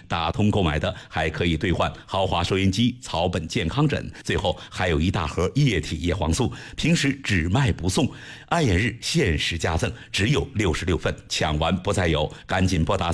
打通购买的还可以兑换豪华收音机、草本健康枕，最后还有一大盒液体叶黄素，平时只卖不送，爱眼日限时加赠，只有66份，抢完不再有，赶紧拨打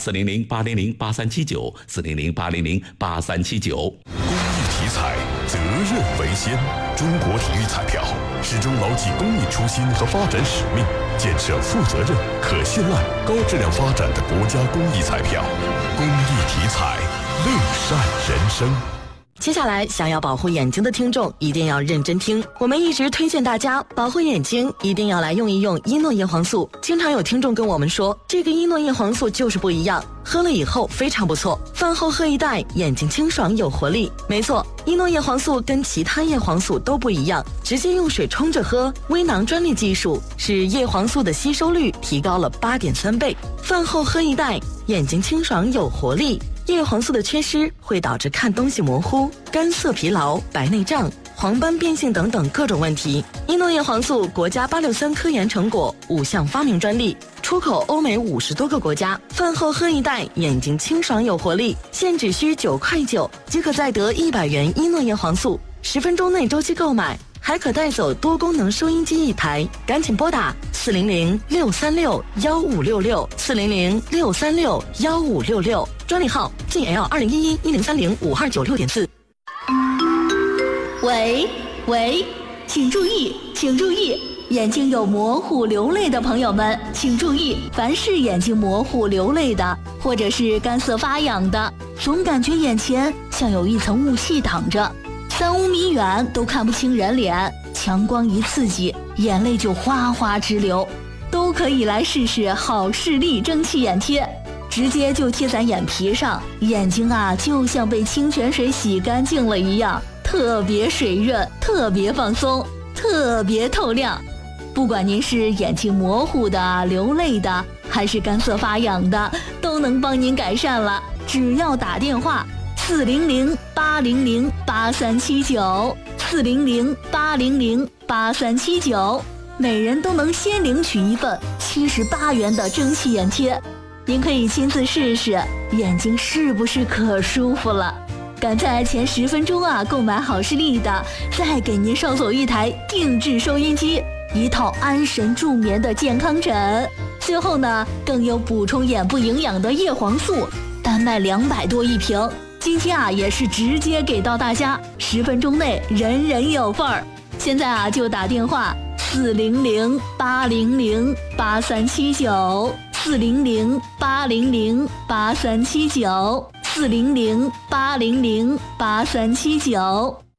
400-800-8379，400-800-8379。 公益体彩，责任为先。中国体育彩票始终牢记公益初心和发展使命，建设负责任、可信赖、高质量发展的国家公益彩票。公益体彩，乐善人生。 接下来，想要保护眼睛的听众一定要认真听。我们一直推荐大家保护眼睛，一定要来用一用伊诺叶黄素。经常有听众跟我们说，这个伊诺叶黄素就是不一样，喝了以后非常不错，饭后喝一袋，眼睛清爽有活力。没错，伊诺叶黄素跟其他叶黄素都不一样，直接用水冲着喝，微囊专利技术使叶黄素的吸收率提高了8.3倍。饭后喝一袋，眼睛清爽有活力。叶黄素的缺失会导致看东西模糊、干涩疲劳、白内障、黄斑变性等等各种问题。伊诺叶黄素国家863科研成果，5项发明专利，出口欧美50多个国家。饭后喝一袋，眼睛清爽有活力，现只需9.9块即可再得100元伊诺叶黄素，10分钟内周期购买，还可带走多功能收音机1台。赶紧拨打400-636-1566，400-636-1566，专利号GL 2011-1030-5296.4。 喂，请注意，眼睛有模糊流泪的朋友们，请注意，凡是眼睛模糊流泪的，或者是干涩发痒的，总感觉眼前像有一层雾气挡着，3-5米远都看不清人脸，强光一刺激，眼泪就哗哗直流，都可以来试试好视力蒸汽眼贴。直接就贴在眼皮上，眼睛啊就像被清泉水洗干净了一样，特别水润，特别放松，特别透亮。不管您是眼睛模糊的、流泪的，还是干涩发痒的，都能帮您改善了。只要打电话400-800-8379，400-800-8379，每人都能先领取一份78元的蒸汽眼贴。您可以亲自试试，眼睛是不是可舒服了？赶在前10分钟购买好视力的，再给您捎走一台定制收音机，1套安神助眠的健康枕，最后呢，更有补充眼部营养的叶黄素，单卖200多一瓶。今天也是直接给到大家，10分钟内人人有份儿。现在就打电话400-800-8379，400-800-8379，400-800-8379。